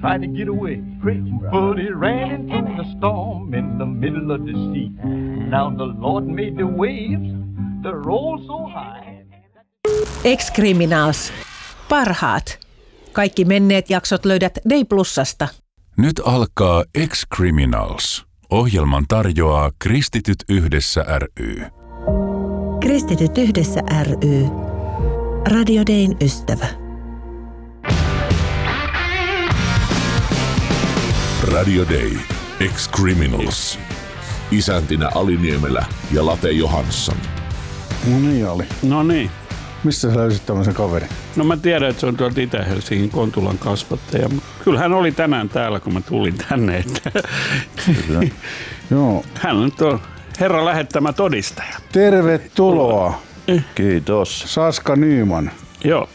tried to get away, but he ran into the storm in the middle of the sea. Now the Lord made the waves to roll so high. Ex-Criminals. Parhaat. Kaikki menneet jaksot löydät Day Plusasta. Nyt alkaa Ex-Criminals. Ohjelman tarjoaa Kristityt Yhdessä ry. Kristityt Yhdessä ry. Radio Dayn ystävä. Radio Day. Ex-Criminals. Isäntinä Ali Niemelä ja Late Johansson. No niin oli. No niin. Missä sä löysit tämmöisen kaverin? No mä tiedän, että se on tuolta Itä-Helsingin Kontulan kasvattaja. Kyllä hän oli tänään täällä, kun mä tulin tänne. Joo. Hän nyt on Herran lähettämä todistaja. Tervetuloa. Kiitos. Saska Nyman. Joo.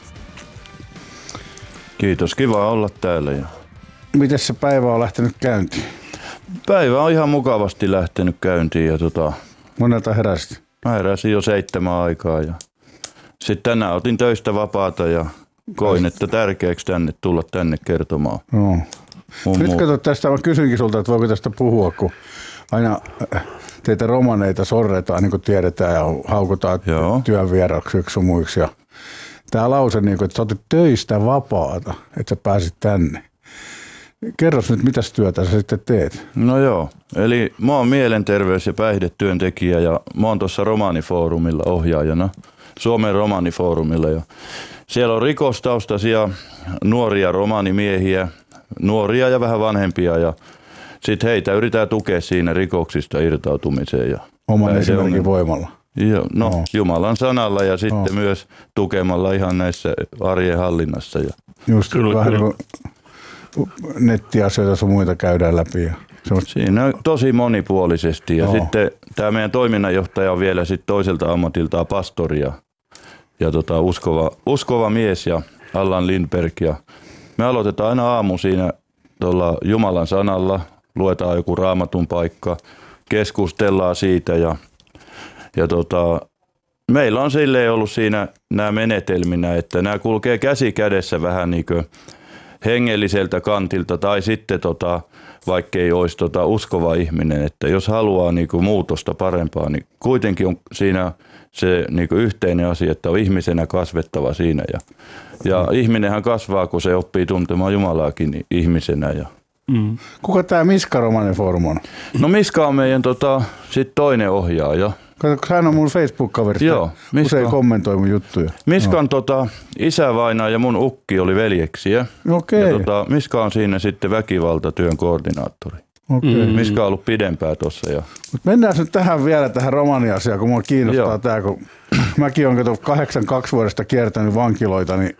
Kiitos, kiva olla täällä. Miten se päivä on lähtenyt käyntiin? Päivä on ihan mukavasti lähtenyt käyntiin. Ja Monelta heräsit? Mä heräsin jo 7 aikaa. Ja sitten tänään otin töistä vapaata ja koin, että tärkeäksi tulla tänne kertomaan. Joo. Nyt kato tästä, mä kysynkin sulta, että voiko tästä puhua, kun aina teitä romaneita sorretaan, niin kuin tiedetään, ja haukutaan työnvieraksi sun muiksi. Ja tää lause, niin kuin, että sä otit töistä vapaata, että sä pääsit tänne. Kerros nyt, mitäs työtä sä sitten teet? No joo, eli mä oon mielenterveys- ja päihdetyöntekijä ja mä oon tuossa Romanifoorumilla ohjaajana, Suomen Romanifoorumilla. Ja siellä on rikostaustaisia nuoria romanimiehiä, nuoria ja vähän vanhempia ja sitten heitä yritetään tukea siinä rikoksista irtautumiseen. Ja oman esimerkin voimalla? Joo, no Jumalan sanalla ja sitten myös tukemalla ihan näissä arjen hallinnassa. Ja just vähän niin kuin nettiasioita sun muita käydään läpi. Ja siinä on tosi monipuolisesti ja sitten tämä meidän toiminnanjohtaja on vielä sitten toiselta ammatiltaan pastori ja uskova mies ja Allan Lindberg. Ja me aloitetaan aina aamu siinä tuolla Jumalan sanalla, luetaan joku raamatun paikka, keskustellaan siitä ja meillä on silleen ollut siinä nämä menetelminä, että nämä kulkee käsi kädessä vähän niin kuin hengelliseltä kantilta tai sitten vaikka ei olisi uskova ihminen, että jos haluaa niin kuin muutosta parempaa, niin kuitenkin on siinä se niin kuin yhteinen asia, että on ihmisenä kasvettava siinä ja ihminenhän kasvaa, kun se oppii tuntemaan Jumalaakin ihmisenä. Ja kuka tämä Miska Romaniforum on? No Miska on meidän sit toinen ohjaaja. Katsotko, hän on mun Facebook-kaveri. Joo, usein kommentoi mun juttuja. Miskan isävainaa ja mun ukki oli veljeksiä. Okei. Ja Miska on siinä sitten väkivaltatyön koordinaattori. Okei. Miska on ollut pidempään tuossa. Mut mennään nyt tähän romaniasiaan, kun mua kiinnostaa tämä, kun mäkin olen 82 vuodesta kiertänyt vankiloita, niin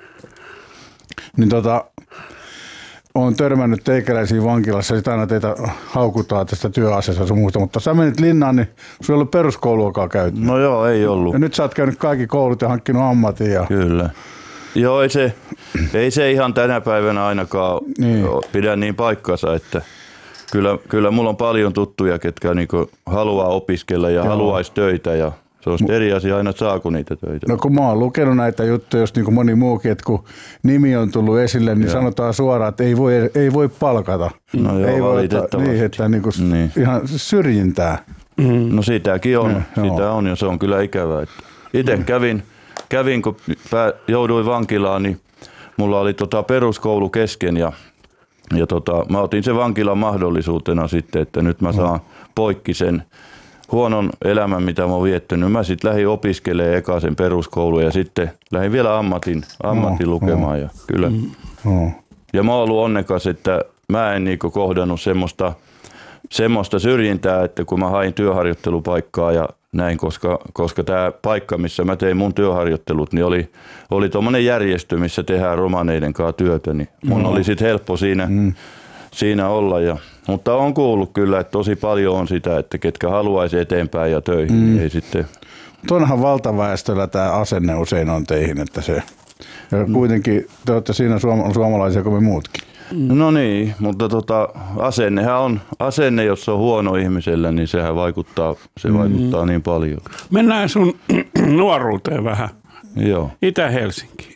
olen törmännyt teikäläisiin vankilassa, sitten aina teitä haukutaan tästä työasiassa sun muuta, mutta sä menit linnaan, niin sulla ei ollut peruskouluakaan käyty. No joo, ei ollut. Ja nyt sä oot käynyt kaikki koulut ja hankkinut ammatin. Ja kyllä. Joo, ei se ihan tänä päivänä ainakaan pidä niin paikkansa, että kyllä mulla on paljon tuttuja, ketkä niinku haluaa opiskella ja haluaisi töitä ja se on eri asia aina, että saako niitä töitä. No kun mä oon lukenut näitä juttuja, just niin kuin moni muukin, että kun nimi on tullut esille, niin sanotaan suoraan, että ei voi palkata. No joo, ei valitettavasti. Niin, että ihan syrjintää. No sitäkin on, sitä on ja se on kyllä ikävää. Itse kävin, kun jouduin vankilaan, niin mulla oli peruskoulu kesken ja mä otin sen vankilan mahdollisuutena sitten, että nyt mä saan poikki sen huonon elämän, mitä mä oon viettänyt. Mä sitten lähdin opiskelemaan eka sen peruskoulun ja sitten lähdin vielä ammatin lukemaan. Ja kyllä. Ja mä oon ollut onnekas, että mä en niinku kohdannut semmoista syrjintää, että kun mä hain työharjoittelupaikkaa ja näin, koska tämä paikka, missä mä tein mun työharjoittelut, niin oli tommonen järjestö, missä tehdään romaneiden kanssa työtä, niin mun oli sitten helppo siinä olla. Mutta on kuullut kyllä, että tosi paljon on sitä, että ketkä haluaisi eteenpäin ja töihin, niin ei sitten. Tuonhan valtaväestöllä tämä asenne usein on teihin, että se. Ja kuitenkin te olette siinä suomalaisia kuin me muutkin. No niin, mutta asennehan on, jos on huono ihmisellä, niin sehän vaikuttaa niin paljon. Mennään sun nuoruuteen vähän. Joo. Itä-Helsinki.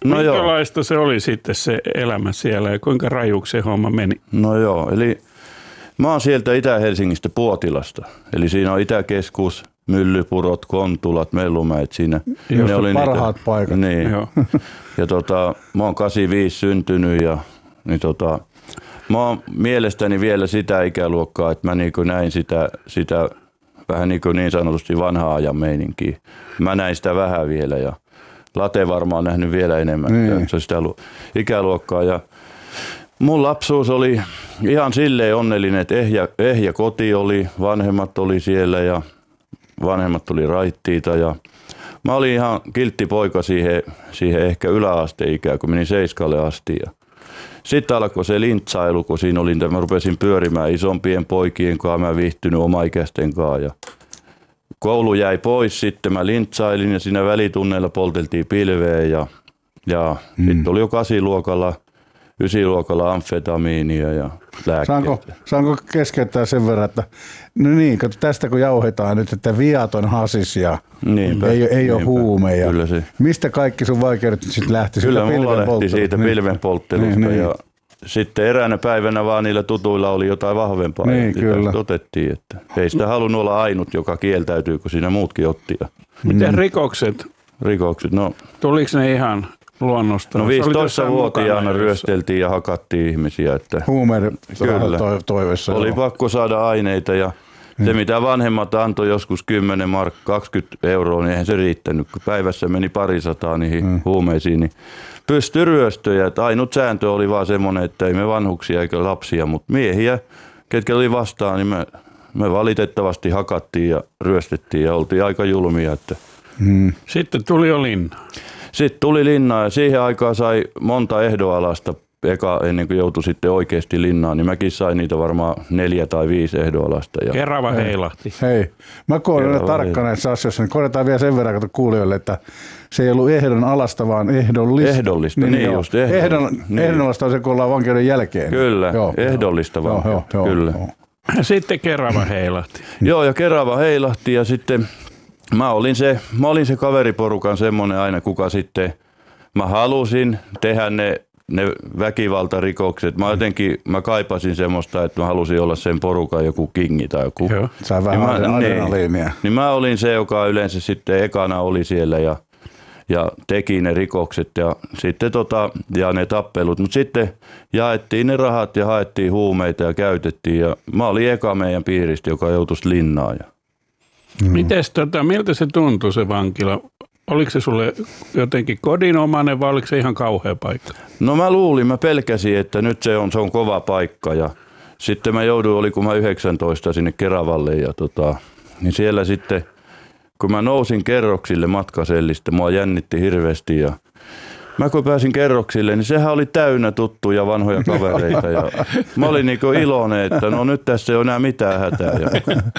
Minkälaista se oli sitten se elämä siellä ja kuinka rajuksi se homma meni? No joo, eli mä oon sieltä Itä-Helsingistä Puotilasta. Eli siinä on Itäkeskus, Myllypurot, Kontulat, Mellumäet siinä. Ne oli parhaat paikat. Niin. Ja mä oon 85 syntynyt ja niin mä oon mielestäni vielä sitä ikäluokkaa, että mä näin sitä vähän niin sanotusti vanhaa ajan meininkiä. Mä näin sitä vähän vielä ja Late varmaan on nähnyt vielä enemmän. Se on sitä ikäluokkaa ja mun lapsuus oli ihan silleen onnellinen, että ehjä koti oli, vanhemmat oli siellä ja vanhemmat tuli raittiita ja mä olin ihan kiltti poika siihen ehkä yläasteikään, kun menin 7 asti. Sitten alkoi se lintsailu, kun siinä olin, mä rupesin pyörimään isompien poikien kanssa, mä viihtynyt omaikäisten kanssa. Ja koulu jäi pois, sitten mä lintsailin ja siinä välitunneilla polteltiin pilveä ja sitten oli jo 9-luokalla amfetamiinia ja lääkkeitä. Saanko keskeyttää sen verran, että tästä kun jauhetaan nyt, että viaton hasis ja ei ole huume. Ja mistä kaikki sun vaikeudet sitten lähti? Kyllä mulla lähti siitä pilven polttelusta ja sitten eräänä päivänä vaan niillä tutuilla oli jotain vahvempaa. Sitä otettiin, että ei sitä halunnut olla ainut, joka kieltäytyy, kun siinä muutkin otti. Miten rikokset? No. Tuliko ne ihan luonnosta? No 15-vuotiaana ryösteltiin ja hakattiin ihmisiä. Että huumeiden toiveessa. Oli pakko saada aineita ja se mitä vanhemmat antoi joskus 10 markkaa 20 €, niin eihän se riittänyt. Kun päivässä meni 200 niihin huumeisiin, niin pystyi ryöstöjä. Että ainut sääntö oli vaan semmoinen, että ei me vanhuksia eikä lapsia, mutta miehiä, ketkä oli vastaan, niin me valitettavasti hakattiin ja ryöstettiin ja oltiin aika julmia. Että Sitten tuli jo linna. Sitten tuli linna ja siihen aikaan sai monta ehdonalasta ennen kuin joutui sitten oikeasti linnaan, niin mäkin sain niitä varmaan 4 tai 5 ehdonalasta. Kerava heilahti. Hei, mä kun olen tarkka näissä asioissa, niin korjataan vielä sen verran kuulijoille, että se ei ollut ehdon alasta, vaan ehdollista. Ehdollista, niin just. Ehdonalasta on se, kun ollaan vankeuden jälkeen. Kyllä, ehdollista vaan. Kyllä. Sitten kerava heilahti. Joo, ja kerava heilahti ja sitten mä olin se kaveriporukan semmoinen aina, kuka sitten, mä halusin tehdä ne väkivaltarikokset. Mä kaipasin semmoista, että mä halusin olla sen porukan joku kingi tai joku. Sai vähän adrenaliinia. Niin mä olin se, joka yleensä sitten ekana oli siellä ja teki ne rikokset ja sitten ja ne tappelut. Mutta sitten jaettiin ne rahat ja haettiin huumeita ja käytettiin ja mä olin eka meidän piiristä, joka joutuisi linnaan. Mites miltä se tuntui se vankila? Oliko se sulle jotenkin kodinomainen vai oliko se ihan kauhea paikka? No mä pelkäsin, että nyt se on kova paikka ja sitten mä jouduin, oliko mä 19 sinne Keravalle ja niin siellä sitten, kun mä nousin kerroksille matkasellistä, mua jännitti hirveästi ja mä kun pääsin kerroksille, niin sehän oli täynnä tuttuja vanhoja kavereita ja mä olin niinku iloinen, että no nyt tässä ei ole enää mitään hätää. Ja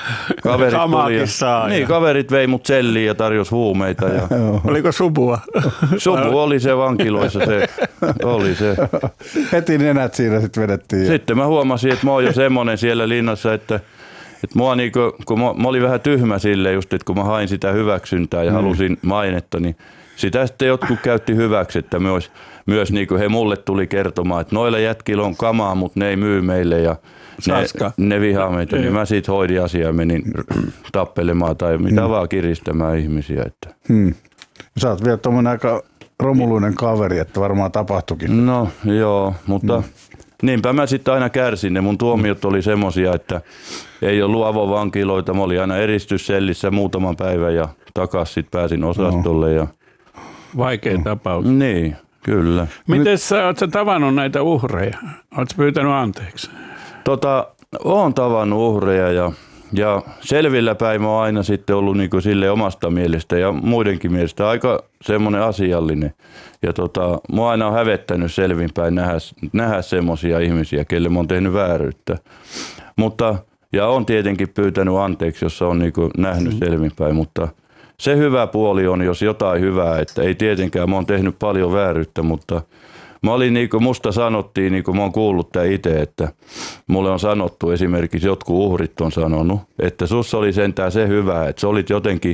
kaverit vei mut selliin ja tarjosi huumeita. Ja oliko suvua? Suvu oli se vankiloissa, se oli se. Heti nenät siinä sitten vedettiin. Sitten mä huomasin, että mä oon jo semmonen siellä linnassa, että mua niinku, kun mä olin vähän tyhmä silleen just, että kun mä hain sitä hyväksyntää ja halusin mainetta, niin sitä sitten jotkut käytti hyväksi, että myös niin kuin he mulle tuli kertomaan, että noilla jätkillä on kamaa, mutta ne ei myy meille ja ne vihaa meitä. Niin mä siitä hoidin asiaa ja menin tappelemaan tai mitä vaan kiristämään ihmisiä. Että. Sä oot vielä tuommoinen aika romuluinen kaveri, että varmaan tapahtuikin. No joo, mutta niinpä mä sitten aina kärsin. Ne mun tuomiot oli semmosia, että ei ollut avovankiloita. Mä olin aina eristyssellissä muutaman päivän ja takas sitten pääsin osastolle. Ja vaikea tapaus. Niin, kyllä. Miten oot sä tavannut näitä uhreja? Oot sä pyytänyt anteeksi? Oon tavannut uhreja ja selvillä päin mä oon aina sitten ollut niinku sille omasta mielestä ja muidenkin mielestä aika semmoinen asiallinen. Ja mua aina on hävettänyt selvinpäin nähdä semmoisia ihmisiä, kelle mä oon tehnyt vääryyttä. Ja on tietenkin pyytänyt anteeksi, jos on niinku nähnyt selvinpäin, mutta se hyvä puoli on, jos jotain hyvää, että ei tietenkään, mä oon tehnyt paljon vääryyttä, mutta mä olin niin kuin musta sanottiin, niin kuin mä oon kuullut tää itse, että mulle on sanottu, esimerkiksi jotkut uhrit on sanonut, että sussa oli sentään se hyvä, että sä olit jotenkin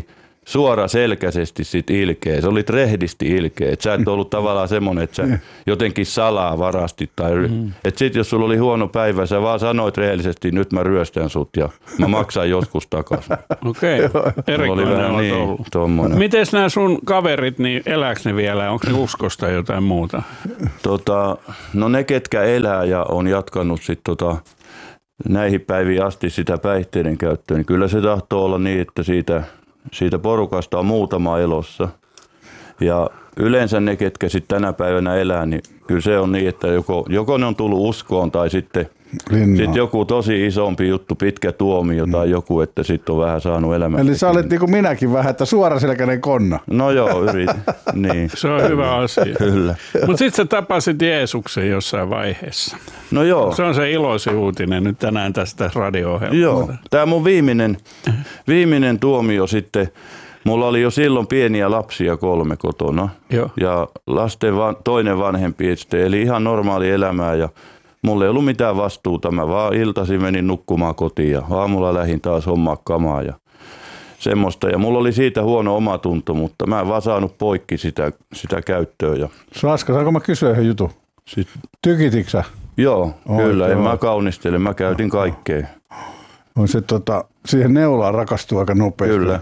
suoraselkäisesti sit ilkeä. Se oli rehdisti ilkeä. Et sä et ollut tavallaan semmoinen, että sä jotenkin salaa varastit. Että sit jos sulla oli huono päivä, sä vaan sanoit rehellisesti, nyt mä ryöstän sut ja mä maksan joskus takaisin. Okei, erikoinen on ollut. Tommonen. Mites nämä sun kaverit, niin elääkö ne vielä? Onko ne uskosta jotain muuta? No ne, ketkä elää ja on jatkanut sit näihin päiviin asti sitä päihteiden käyttöä, niin kyllä se tahtoo olla niin, että siitä porukasta on muutama elossa. Ja yleensä ne, ketkä sitten tänä päivänä elää, niin kyllä se on niin, että joko ne on tullut uskoon tai sitten joku tosi isompi juttu, pitkä tuomio tai joku, että sitten on vähän saanut elämästä. Eli sä olet niin kuin minäkin vähän, että suoraselkäinen konna. No joo, niin. Se on hyvä asia. Kyllä. Mutta sitten sä tapasit Jeesuksen jossain vaiheessa. No joo. Se on se iloisin uutinen nyt tänään tästä radio-ohjelmasta. Joo, tämä mun viimeinen tuomio sitten. Mulla oli jo silloin pieniä lapsia 3 kotona. Joo. Ja lasten toinen vanhempi sitten eli ihan normaali elämää ja mulla ei ollut mitään vastuuta. Mä vaan iltaisin menin nukkumaan kotiin ja aamulla lähdin taas hommaa kamaa ja semmoista. Ja mulla oli siitä huono omatunto, mutta mä en vaan saanut poikki sitä käyttöä. Ja Saska, saanko mä kysyä yhden jutun? Tykititkö sä? Joo, kyllä. En mä kaunistele. Mä käytin kaikkea. On se siihen neulaan rakastuu aika nopeasti. Kyllä.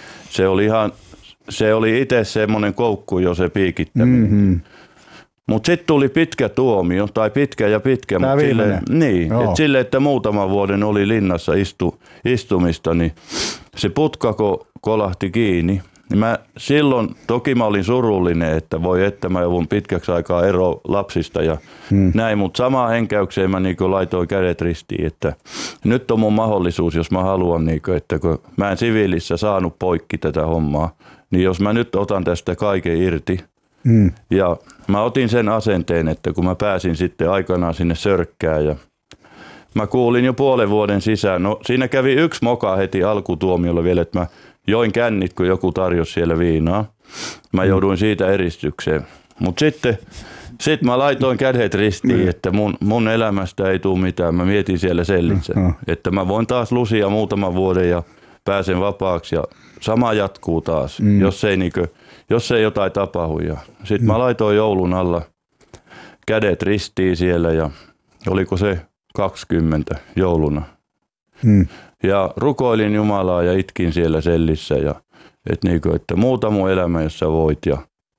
Se oli itse semmoinen koukku jo se piikittäminen. Mm-hmm. Mutta sitten tuli pitkä tuomio, tai pitkä. Tämä Mutta silleen, että muutaman vuoden oli linnassa istumista, niin se putka kolahti kiinni. Mä silloin, toki mä olin surullinen, että voi että mä joudun pitkäksi aikaa ero lapsista ja näin, mutta samaan henkäykseen mä niin laitoin kädet ristiin, että nyt on mun mahdollisuus, jos mä haluan, niin kuin, että kun mä en siviilissä saanut poikki tätä hommaa, niin jos mä nyt otan tästä kaiken irti ja mä otin sen asenteen, että kun mä pääsin sitten aikanaan sinne Sörkkään ja mä kuulin jo puolen vuoden sisään, no siinä kävi yksi moka heti alkutuomiolla vielä, että mä join kännit, kun joku tarjosi siellä viinaa. Mä jouduin siitä eristykseen. Mutta sitten mä laitoin kädet ristiin, että mun elämästä ei tule mitään. Mä mietin siellä sellissä, että mä voin taas lusia muutaman vuoden ja pääsen vapaaksi. Ja sama jatkuu taas, jos ei jotain tapahdu. Sitten mä laitoin joulun alla kädet ristiin siellä ja oliko se 20 jouluna. Ja rukoilin Jumalaa ja itkin siellä sellissä, että muuta mun elämä, jos sä voit. Ja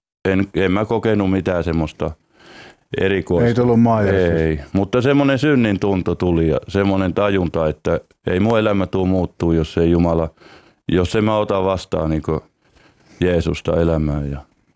en mä kokenut mitään semmoista erikoista. Ei tullut maajasta. Ei, mutta semmoinen synnin tunto tuli ja semmoinen tajunta, että ei mun elämä tule muuttuu, jos ei Jumala, jos en mä ota vastaan niin Jeesusta elämään.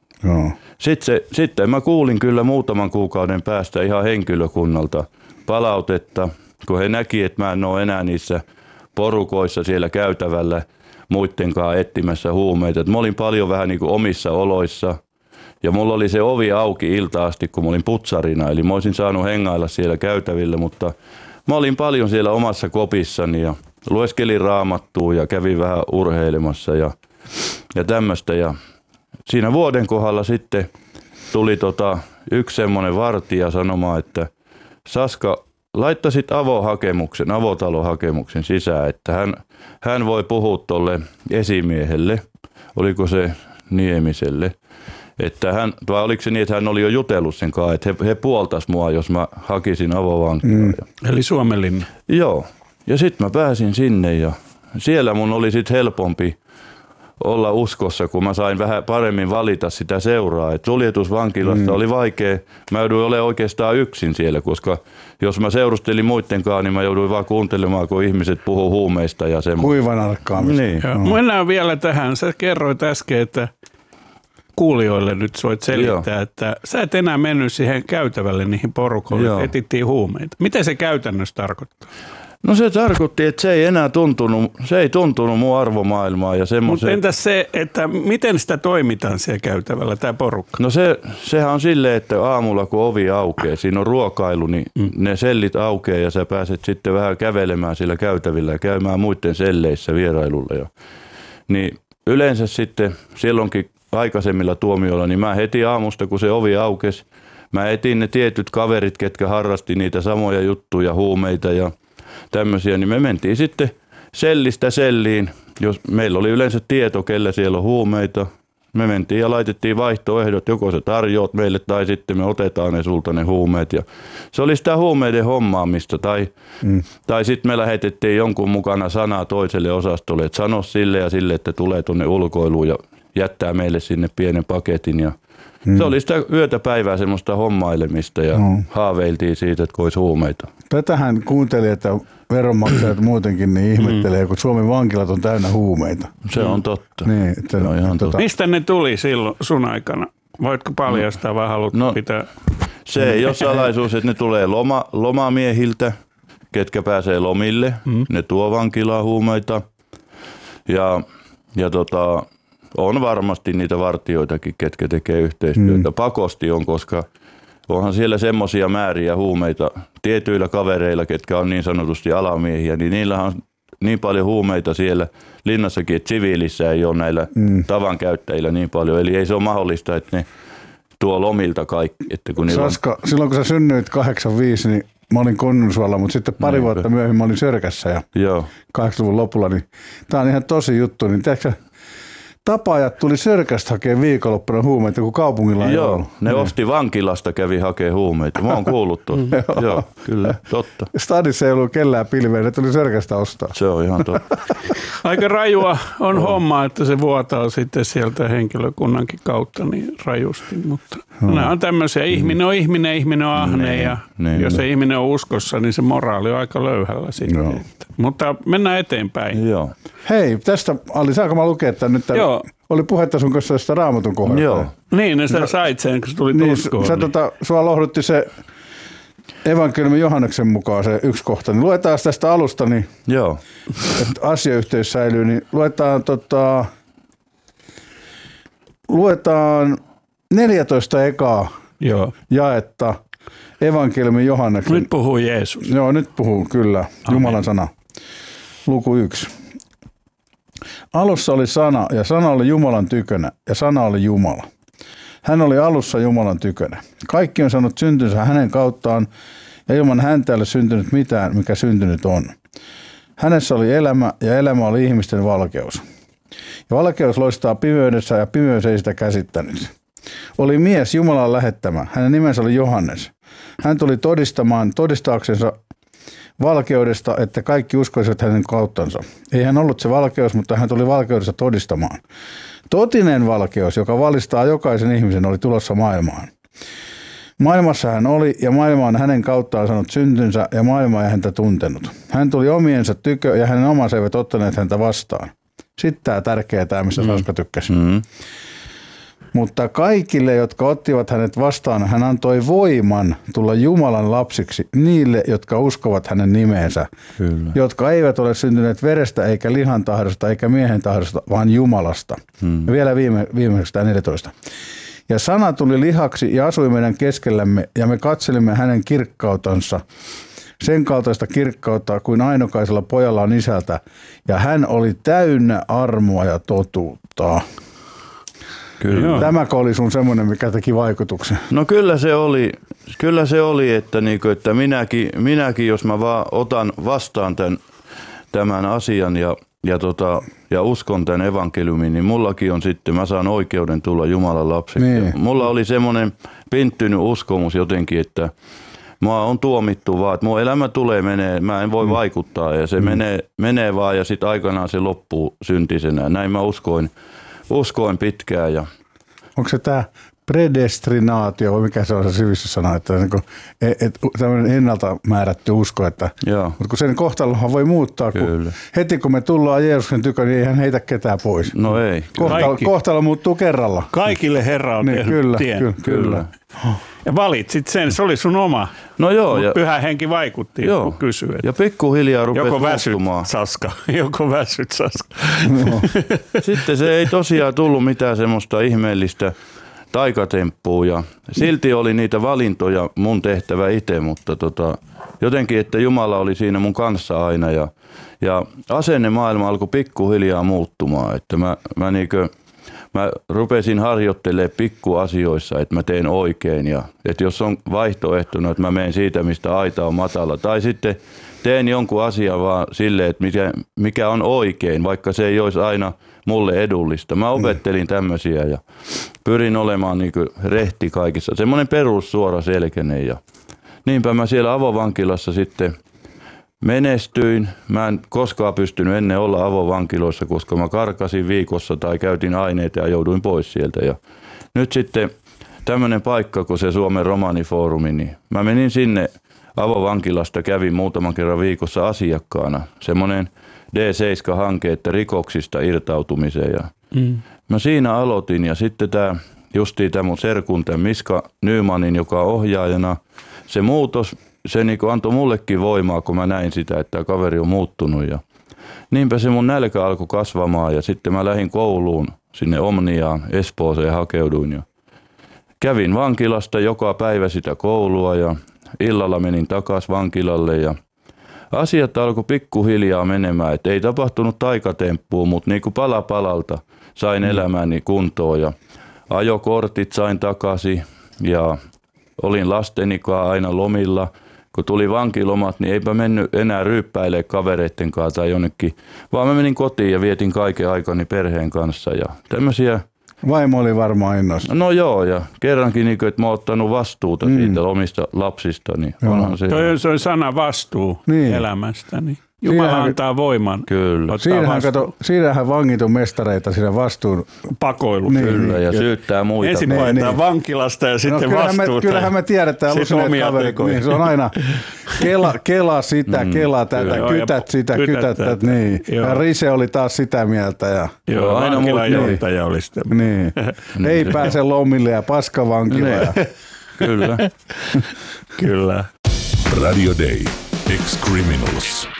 Sitten mä kuulin kyllä muutaman kuukauden päästä ihan henkilökunnalta palautetta, kun he näki, että mä en ole enää niissä porukoissa siellä käytävällä muittenkaan etsimässä huumeita. Et mä olin paljon vähän niin kuin omissa oloissa ja mulla oli se ovi auki ilta asti, kun mä olin putsarina. Eli mä olisin saanut hengailla siellä käytävillä, mutta mä olin paljon siellä omassa kopissani ja lueskelin raamattua ja kävin vähän urheilemassa ja tämmöistä. Ja siinä vuoden kohdalla sitten tuli yksi semmoinen vartija sanomaan, että Saska, laittaisit avotalohakemuksen sisään, että hän voi puhua tuolle esimiehelle, oliko se Niemiselle, että vai oliko se niin, että hän oli jo jutellut sen kanssa, että he puoltas mua, jos mä hakisin avovankilaa. Eli Suomenlinna. Joo, ja sitten mä pääsin sinne ja siellä mun oli sitten helpompi olla uskossa, kun mä sain vähän paremmin valita sitä seuraa. Et suljetusvankilasta oli vaikea. Mä jouduin olemaan oikeastaan yksin siellä, koska jos mä seurustelin muittenkaan, niin mä jouduin vaan kuuntelemaan, kun ihmiset puhuu huumeista ja semmoista. Kuivan arkkaamista. Niin. Mennään vielä tähän. Sä kerroit äsken, että kuulijoille nyt voit selittää, että sä et enää mennyt siihen käytävälle niihin porukoille, etittiin huumeita. Mitä se käytännössä tarkoittaa? No se tarkoitti, että se ei tuntunut mun arvomaailmaa. Mutta entäs se, että miten sitä toimitaan siellä käytävällä, tämä porukka? No sehän on silleen, että aamulla kun ovi aukeaa, siinä on ruokailu, niin ne sellit aukeaa ja sä pääset sitten vähän kävelemään siellä käytävillä ja käymään muiden selleissä vierailulla. Niin yleensä sitten silloinkin aikaisemmilla tuomioilla, niin mä heti aamusta kun se ovi aukesi, mä etin ne tietyt kaverit, ketkä harrasti niitä samoja juttuja, huumeita ja tämmöisiä, niin me mentiin sitten sellistä selliin jos meillä oli yleensä tieto, kelle siellä on huumeita, me mentiin ja laitettiin vaihtoehdot, joko sä tarjoat meille tai sitten me otetaan ne sulta ne huumeet. Ja se oli sitä huumeiden hommaamista tai sitten me lähetettiin jonkun mukana sanaa toiselle osastolle, että sano sille ja sille, että tulee tuonne ulkoiluun ja jättää meille sinne pienen paketin. Ja se oli sitä yötä päivää semmoista hommailemista ja haaveiltiin siitä, että olisi huumeita. Tätähän kuuntelin, että veronmaksajat muutenkin niin ihmettelee, kun Suomen vankilat on täynnä huumeita. Se on totta. Niin, että on ihan totta. Mistä ne tuli silloin sun aikana? Voitko paljastaa vai haluat pitää? Se ei ole salaisuus, että ne tulee lomamiehiltä, ketkä pääsee lomille. Ne tuo vankilaan huumeita ja on varmasti niitä vartijoitakin, ketkä tekee yhteistyötä. Pakosti on, koska onhan siellä semmoisia määriä huumeita tietyillä kavereilla, ketkä on niin sanotusti alamiehiä, niin niillä on niin paljon huumeita siellä linnassakin, että siviilissä ei ole näillä tavan käyttäjillä niin paljon. Eli ei se ole mahdollista, että ne tuo lomilta kaikki. Että kun Saska, silloin kun sä synnyit 85, niin mä olin Konnunsuolla, mutta sitten pari vuotta myöhemmin mä olin Sörkässä ja 80-luvun lopulla. Niin tää on ihan tosi juttu. Niin tiedätkö, tapaajat tuli Sörkästä hakemaan viikonloppuna huumeita, kun kaupungilla ei ollut. Ne osti vankilasta, kävi hakemaan huumeita. Mä oon kuullut tuosta. Joo, kyllä, totta. Stadissa ei ollut kellään pilveä, ne tuli Sörkästä ostaa. Se on ihan totta. Aika rajua on homma, että se vuotaa sitten sieltä henkilökunnankin kautta niin rajusti, mutta nämä on tämmöisiä. Ihminen on ihminen on ahne ja jos se ihminen on uskossa, niin se moraali on aika löyhällä sitten. Mutta mennään eteenpäin. Joo. Hei, tästä Ali, saanko mä lukea tämän nyt? Oli puhetta sun kanssa tästä Raamatun kohdasta. Joo. Niin, sä sait sen, kun sä tulit uskoon. Sua lohdutti se evankeliumin Johanneksen mukaan se yksi kohta. Niin luetaan tästä alusta, niin että asiayhteys säilyy. Niin luetaan 14 ekaa jaetta evankeliumin Johanneksen. Nyt puhuu Jeesus. Joo, nyt puhuu kyllä. Amen. Jumalan sana. Luku 1. Alussa oli sana, ja sana oli Jumalan tykönä, ja sana oli Jumala. Hän oli alussa Jumalan tykönä. Kaikki on saanut syntynsä hänen kauttaan, ja ilman häntä ei ole syntynyt mitään, mikä syntynyt on. Hänessä oli elämä, ja elämä oli ihmisten valkeus. Ja valkeus loistaa pimeydessä, ja pimeys ei sitä käsittänyt. Oli mies Jumalan lähettämä. Hänen nimensä oli Johannes. Hän tuli todistaaksensa valkeudesta, että kaikki uskoisivat hänen kauttansa. Ei hän ollut se valkeus, mutta hän tuli valkeudessa todistamaan. Totinen valkeus, joka valistaa jokaisen ihmisen, oli tulossa maailmaan. Maailmassa hän oli, ja maailma on hänen kauttaan saanut syntynsä, ja maailma ei häntä tuntenut. Hän tuli omiensa tykö, ja hänen omansa eivät ottaneet häntä vastaan. Sitten tämä tärkeä, mistä Saska tykkäsi. Mutta kaikille, jotka ottivat hänet vastaan, hän antoi voiman tulla Jumalan lapsiksi niille, jotka uskovat hänen nimeensä, jotka eivät ole syntyneet verestä eikä lihan tahdosta eikä miehen tahdosta, vaan Jumalasta. Ja vielä viimeiseksi tämä 14. Ja sana tuli lihaksi ja asui meidän keskellämme, ja me katselimme hänen kirkkautansa, sen kaltaista kirkkautta kuin ainokaisella pojalla on isältä, ja hän oli täynnä armoa ja totuutta. Kyllä. Tämäkö oli sun semmoinen, mikä teki vaikutuksen? No kyllä se oli, että minäkin jos mä vaan otan vastaan tämän asian ja uskon tämän evankeliumin, niin mullakin on sitten, mä saan oikeuden tulla Jumalan lapseksi. Niin. Mulla oli semmoinen pinttynyt uskomus jotenkin, että mua on tuomittu vaan, että mun elämä menee, mä en voi vaikuttaa ja se menee vaan ja sitten aikanaan se loppuu syntisenä. Näin mä uskoin pitkään. Onko se tämä predestinaatio, vai mikä se on se sivistyssana, että tämmöinen ennalta määrätty usko, että mutta kun sen kohtalohan voi muuttaa, kun heti kun me tullaan Jeesuksen tykö, niin ei hän heitä ketään pois. No ei. Kohtalo muuttuu kerralla. Kaikille Herra on tehnyt tien. Kyllä. Ja valitsit sen, se oli sun oma. No joo. Pyhä henki vaikutti, kun kysyi. Ja pikkuhiljaa rupesi muuttumaan. Joko väsyt, Saska. No. Sitten se ei tosiaan tullut mitään semmoista ihmeellistä taikatemppua ja silti oli niitä valintoja mun tehtävä itse, mutta jotenkin, että Jumala oli siinä mun kanssa aina ja asennemaailma alkoi pikkuhiljaa muuttumaan, että mä rupesin harjoittelemaan pikkuasioissa, että mä teen oikein. Ja että jos on vaihtoehtona, että mä menen siitä, mistä aita on matala. Tai sitten teen jonkun asian vaan silleen, että mikä on oikein, vaikka se ei olisi aina mulle edullista. Mä opettelin tämmöisiä ja pyrin olemaan niin kuin rehti kaikissa. Semmoinen perussuora selkeinen. Ja niinpä mä siellä avovankilassa sitten menestyin. Mä en koskaan pystynyt ennen olla avovankiloissa, koska mä karkasin viikossa tai käytin aineita ja jouduin pois sieltä. Ja nyt sitten tämmöinen paikka, kun se Suomen Romanifoorumi, niin mä menin sinne avovankilasta, kävin muutaman kerran viikossa asiakkaana. Semmoinen D7-hanke, että rikoksista irtautumiseen. Ja mä siinä aloitin ja sitten justiin tämä mun serkun, tämä Miska Nymanin, joka on ohjaajana, se muutos, se niinku antoi mullekin voimaa, kun mä näin sitä, että tämä kaveri on muuttunut. Ja niinpä se mun nälkä alkoi kasvamaan ja sitten mä lähdin kouluun sinne Omniaan, Espooseen hakeuduin. Ja kävin vankilasta joka päivä sitä koulua ja illalla menin takaisin vankilalle ja asiat alkoi pikkuhiljaa menemään. Et ei tapahtunut taikatemppua, mutta niin kuin pala palalta sain elämäni kuntoon ja ajokortit sain takaisin ja olin lastenikaan aina lomilla. Kun tuli vankilomat, niin eipä mennyt enää ryyppäilemään kavereitten kanssa tai jonnekin, vaan mä menin kotiin ja vietin kaiken aikani perheen kanssa ja tämmöisiä. Vaimo oli varmaan innossa. No joo, ja kerrankin, niin kuin, että mä oon ottanut vastuuta siitä omista lapsista. Niin onhan se. Se on sana vastuu elämästä. Niin. Jumala antaa voiman. Kyllä. Siinähän vangit on mestareita siinä vastuun pakoilu. Niin, kyllä, ja syyttää muita. Ensin paetaan vankilasta ja sitten vastuuta. Kyllähän me tiedetään, niin, se on aina kela sitä, kela tätä, kytät sitä, kytät tätä. Niin. Ja Rise oli taas sitä mieltä. Ja joo, aina vankilajohtaja oli sitä. Niin. Ei pääse lomille ja paskavankila. Kyllä. Kyllä. Radio Day. Ex-Criminals.